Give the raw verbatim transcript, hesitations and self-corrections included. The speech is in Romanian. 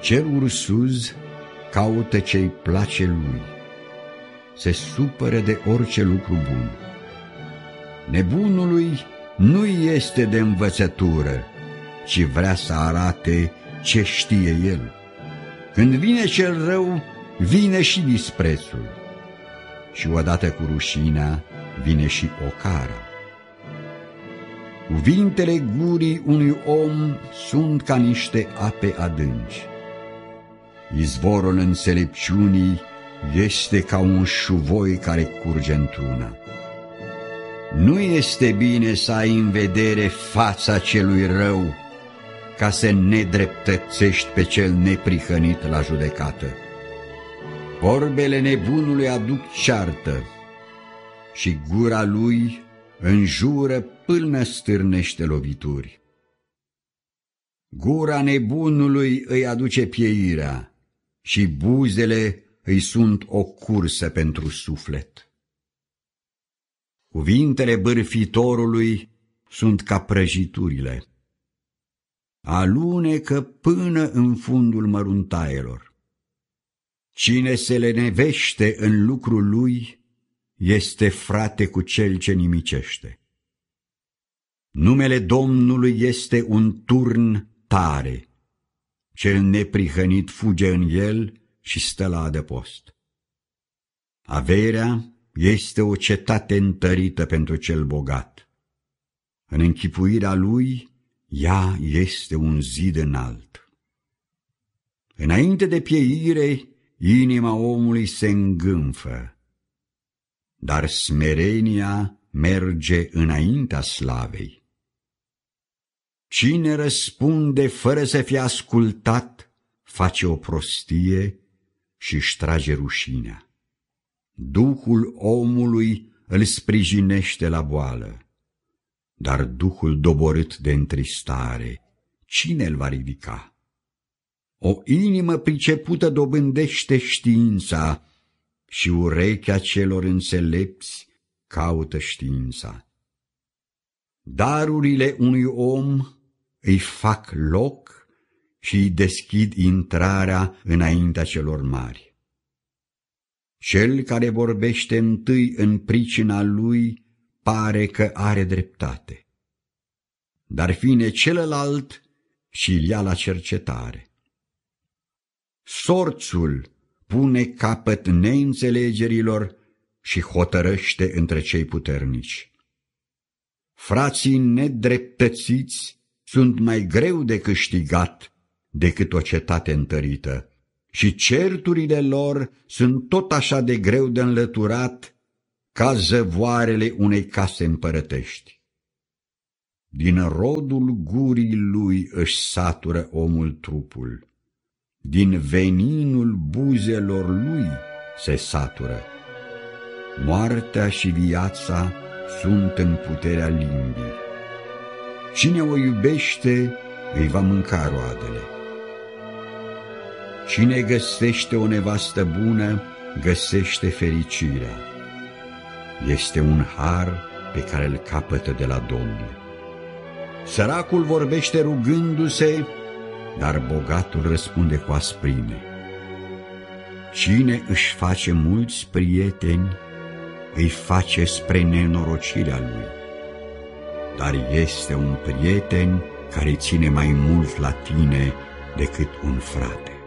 Cel ursuz caută ce-i place lui, se supără de orice lucru bun. Nebunului nu este de învățătură, ci vrea să arate ce știe el. Când vine cel rău, vine și disprețul, și odată cu rușinea vine și ocara. Cuvintele gurii unui om sunt ca niște ape adânci. Izvorul înțelepciunii este ca un șuvoi care curge într-una. Nu este bine să ai în vedere fața celui rău, ca să nedreptățești pe cel neprihănit la judecată. Vorbele nebunului aduc ceartă și gura lui înjură până stârnește lovituri. Gura nebunului îi aduce pieirea și buzele îi sunt o cursă pentru suflet. Cuvintele bârfitorului sunt ca prăjiturile, alunecă până în fundul măruntaielor. Cine se lenevește în lucrul lui este frate cu cel ce nimicește. Numele Domnului este un turn tare, cel neprihănit fuge în el și stă la adăpost. Averea este o cetate întărită pentru cel bogat. În închipuirea lui, ea este un zid înalt. Înainte de pieire, inima omului se îngânfă, dar smerenia merge înaintea slavei. Cine răspunde fără să fie ascultat, face o prostie și își trage rușinea. Duhul omului îl sprijinește la boală, dar duhul doborât de întristare, cine îl va ridica? O inimă pricepută dobândește știința și urechea celor înțelepți caută știința. Darurile unui om îi fac loc și îi deschid intrarea înaintea celor mari. Cel care vorbește întâi în pricina lui pare că are dreptate, dar vine celălalt și îl ia la cercetare. Sorțul pune capăt neînțelegerilor și hotărăște între cei puternici. Frații nedreptățiți sunt mai greu de câștigat decât o cetate întărită, și certurile lor sunt tot așa de greu de înlăturat ca zăvoarele unei case împărătești. Din rodul gurii lui își satură omul trupul, din veninul buzelor lui se satură. Moartea și viața sunt în puterea limbii. Cine o iubește îi va mânca roadele. Cine găsește o nevastă bună, găsește fericirea. Este un har pe care îl capătă de la Domnul. Săracul vorbește rugându-se, dar bogatul răspunde cu asprime. Cine își face mulți prieteni, îi face spre nenorocirea lui, dar este un prieten care ține mai mult la tine decât un frate.